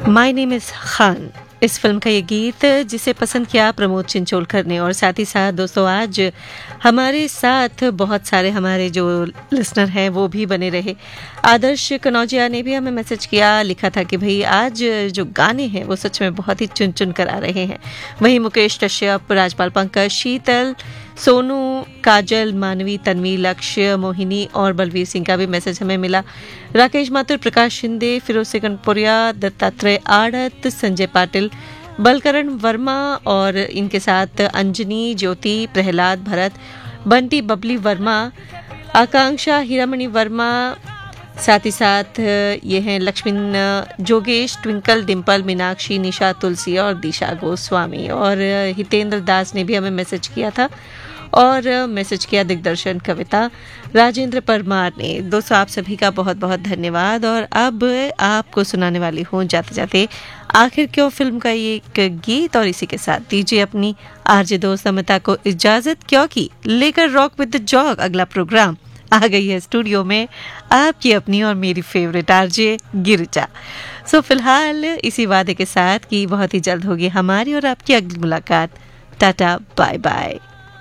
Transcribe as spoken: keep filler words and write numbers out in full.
My name is Khan, इस film का ये गीत जिसे पसंद किया प्रमोद चिंचोलकर ने। और साथ ही साथ दोस्तों आज हमारे साथ बहुत सारे हमारे जो लिसनर हैं वो भी बने रहे। आदर्श कनौजिया ने भी हमें मैसेज किया, लिखा था कि भाई आज जो गाने हैं वो सच में बहुत ही चुन चुन कर आ रहे हैं। वहीं मुकेश कश्यप, राजपाल पंकज, शीतल, सोनू, काजल, मानवी, तन्वी, लक्ष्य, मोहिनी और बलवीर सिंह का भी मैसेज हमें मिला। राकेश माथुर, प्रकाश शिंदे, फिरोज सिकंदपुरिया, दत्तात्रेय आड़त, संजय पाटिल, बलकरण वर्मा और इनके साथ अंजनी, ज्योति, प्रहलाद, भरत, बंटी, बबली वर्मा, आकांक्षा, हीरामणि वर्मा, साथ ही साथ ये हैं लक्ष्मीन, जोगेश, ट्विंकल, डिम्पल, मीनाक्षी, निशा, तुलसी और दिशा गोस्वामी। और हितेंद्र दास ने भी हमें मैसेज किया था और मैसेज किया दिग्दर्शन कविता, राजेंद्र परमार ने। दोस्तों आप सभी का बहुत बहुत धन्यवाद। और अब आपको सुनाने वाली हूँ जाते जाते आखिर क्यों फिल्म का ये एक गीत, और इसी के साथ दीजिए अपनी आरजे दोस्त अमिता को इजाजत, क्योंकि लेकर रॉक विद द जॉग अगला प्रोग्राम आ गई है स्टूडियो में आपकी अपनी और मेरी फेवरेट आरजे गिरिजा। सो फिलहाल इसी वादे के साथ कि बहुत ही जल्द होगी हमारी और आपकी अगली मुलाकात। Tata, bye bye.